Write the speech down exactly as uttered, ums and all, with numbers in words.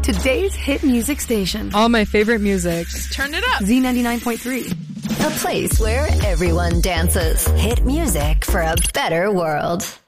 Today's hit music station. All my favorite music. Turn it up. Z ninety-nine point three. A place where everyone dances. Hit music for a better world.